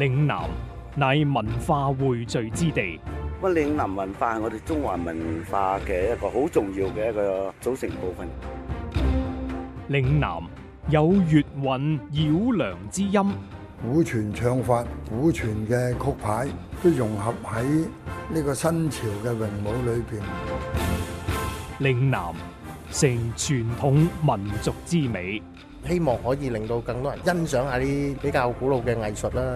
嶺南乃文化匯聚之地。 嶺南文化係我哋中華文化嘅一個好重要嘅一個組成部分。 嶺南有粵韻繞梁之音， 古傳唱法、古傳嘅曲牌都融合喺呢個新潮嘅詠舞裏邊。 嶺南成傳統民族之美， 希望可以令到更多人欣賞下啲比較古老嘅藝術啦。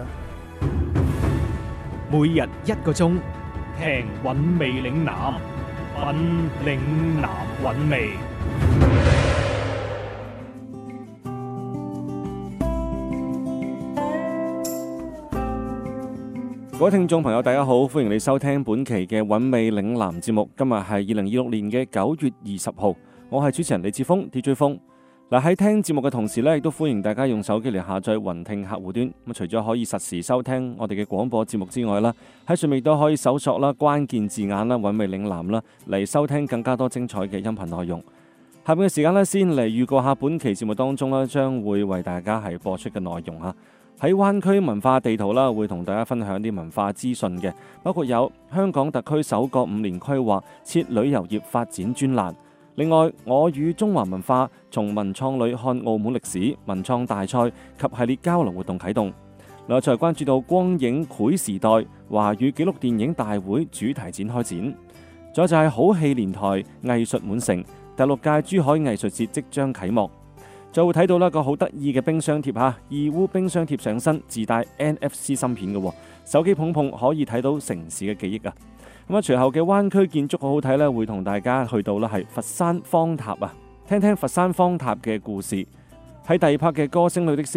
每日1個鐘，聽韻味嶺南，品嶺南韻味。 各位聽眾朋友，大家好，歡迎你收聽本期嘅韻味嶺南節目。今日係2026年嘅9月20號，我係主持人李志峰 DJ 峰。嗱，喺聽節目嘅同時咧，亦都歡迎大家用手機嚟下載雲聽客戶端。咁除咗可以實時收聽我哋嘅廣播節目之外啦，喺上面都可以搜索啦關鍵字眼啦韻味嶺南啦嚟收聽更加多精彩嘅音頻內容。下面嘅時間咧，先嚟預告下本期節目當中咧將會為大家係播出嘅內容吓。喺灣區文化地圖啦，會同大家分享啲文化資訊嘅，包括有香港特區首個5年規劃設旅遊業發展專欄。另外，我與中華文化從文創旅看澳門歷史文創大賽及系列交流活動啟動。另外，再關注到光影繪時代華語紀錄電影大會主題展開展。仲有就係好戲連台藝術滿城第6屆珠海藝術節即將啟幕。就會睇到一個好得意嘅冰箱貼嚇，義烏冰箱貼上身自帶 NFC 芯片嘅，手機碰碰可以睇到城市嘅記憶啊！咁啊，隨後嘅灣區建築好好睇咧，會同大家去到啦係佛山方塔啊，聽聽佛山方塔嘅故事。喺第2 part 嘅歌聲裏的